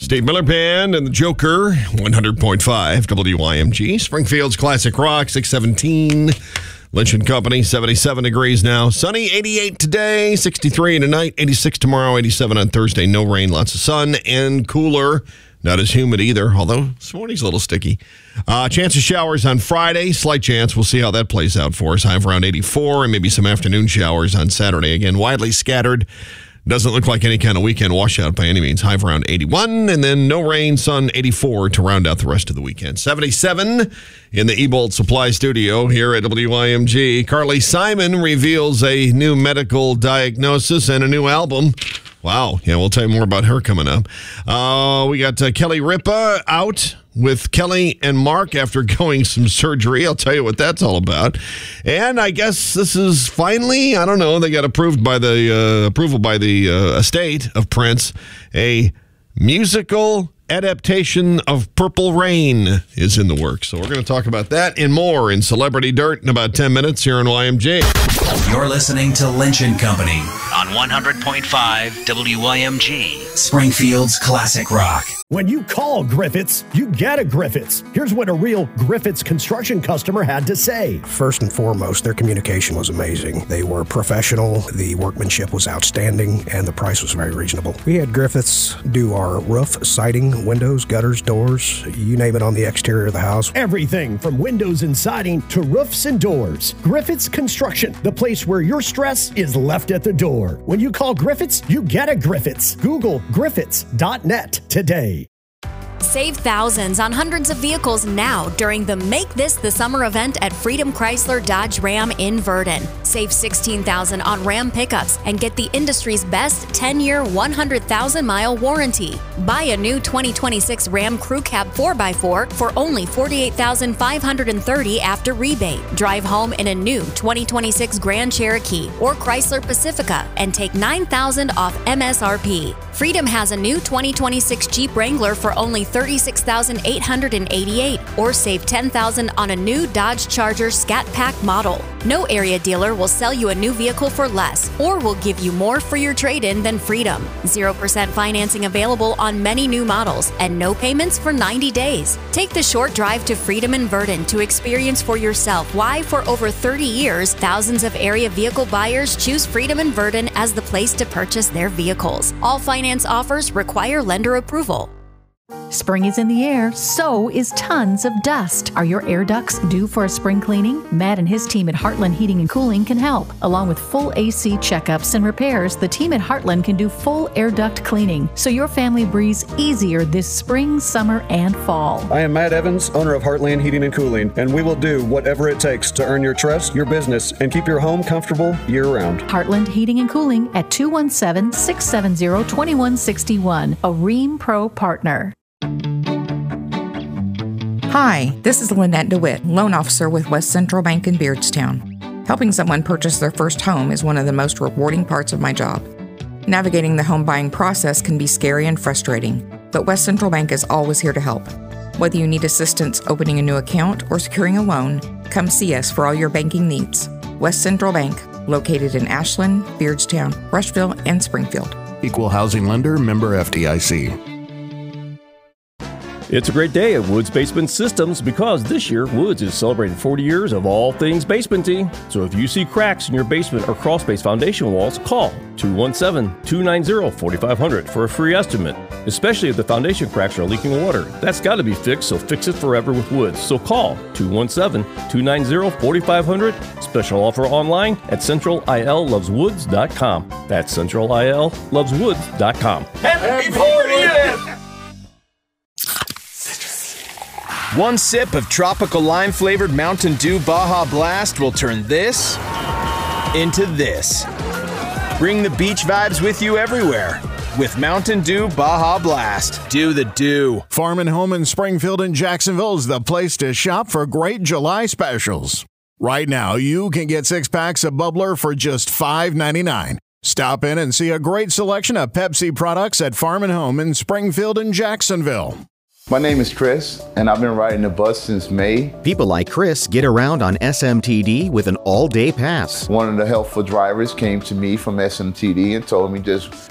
Steve Miller Band and the Joker, 100.5 WYMG. Springfield's Classic Rock, 617. Lynch & Company, 77 degrees now. Sunny, 88 today, 63 tonight, 86 tomorrow, 87 on Thursday. No rain, lots of sun, and cooler. Not as humid either, although this morning's a little sticky. Chance of showers on Friday, slight chance. We'll see how that plays out for us. High of around 84, and maybe some afternoon showers on Saturday. Again, widely scattered. Doesn't look like any kind of weekend washout by any means. High of around 81, and then no rain, sun, 84 to round out the rest of the weekend. 77 in the Ebold Supply Studio here at WYMG. Carly Simon reveals a new medical diagnosis and a new album. Wow. Yeah, we'll tell you more about her coming up. We got Kelly Ripa out with Kelly and Mark after going some surgery. I'll tell you what that's all about. And I guess this is finally, I don't know, they got approved by the approval by the estate of Prince. A musical adaptation of Purple Rain is in the works. So we're going to talk about that and more in Celebrity Dirt in about 10 minutes here on YMG. You're listening to Lynch & Company on 100.5 WYMG, Springfield's Classic Rock. When you call Griffiths, you get a Griffiths. Here's what a real Griffiths construction customer had to say. First and foremost, their communication was amazing. They were professional, the workmanship was outstanding, and the price was very reasonable. We had Griffiths do our roof, siding, windows, gutters, doors, you name it on the exterior of the house. Everything from windows and siding to roofs and doors. Griffiths Construction, the place where your stress is left at the door. When you call Griffiths, you get a Griffiths. Google griffiths.net today. Save thousands on hundreds of vehicles now during the Make This the Summer event at Freedom Chrysler Dodge Ram in Verdon. Save $16,000 on Ram pickups and get the industry's best 10-year, 100,000-mile warranty. Buy a new 2026 Ram Crew Cab 4x4 for only $48,530 after rebate. Drive home in a new 2026 Grand Cherokee or Chrysler Pacifica and take $9,000 off MSRP. Freedom has a new 2026 Jeep Wrangler for only $36,888 or save $10,000 on a new Dodge Charger Scat Pack model. No area dealer will sell you a new vehicle for less or will give you more for your trade-in than Freedom. 0% financing available on many new models and no payments for 90 days. Take the short drive to Freedom in Verdon to experience for yourself why for over 30 years, thousands of area vehicle buyers choose Freedom in Verdon as the place to purchase their vehicles. All finance offers require lender approval. Spring is in the air, so is tons of dust. Are your air ducts due for a spring cleaning? Matt and his team at Heartland Heating and Cooling can help. Along with full AC checkups and repairs, the team at Heartland can do full air duct cleaning, so your family breathes easier this spring, summer, and fall. I am Matt Evans, owner of Heartland Heating and Cooling, and we will do whatever it takes to earn your trust, your business, and keep your home comfortable year-round. Heartland Heating and Cooling at 217-670-2161, a Rheem Pro partner. Hi, this is Lynette DeWitt, loan officer with West Central Bank in Beardstown. Helping someone purchase their first home is one of the most rewarding parts of my job. Navigating the home buying process can be scary and frustrating, but West Central Bank is always here to help. Whether you need assistance opening a new account or securing a loan, come see us for all your banking needs. West Central Bank, located in Ashland, Beardstown, Rushville, and Springfield. Equal housing lender, member FDIC. It's a great day at Woods Basement Systems because this year Woods is celebrating 40 years of all things basementy. So if you see cracks in your basement or crawl space foundation walls, call 217-290-4500 for a free estimate. Especially if the foundation cracks are leaking water. That's got to be fixed, so fix it forever with Woods. So call 217-290-4500. Special offer online at centralilloveswoods.com. That's centralilloveswoods.com. Happy 40th! One sip of tropical lime-flavored Mountain Dew Baja Blast will turn this into this. Bring the beach vibes with you everywhere with Mountain Dew Baja Blast. Do the dew. Farm and Home in Springfield and Jacksonville is the place to shop for great July specials. Right now, you can get 6 packs of Bubbler for just $5.99. Stop in and see a great selection of Pepsi products at Farm and Home in Springfield and Jacksonville. My name is Chris, and I've been riding the bus since May. People like Chris get around on SMTD with an all-day pass. One of the helpful drivers came to me from SMTD and told me just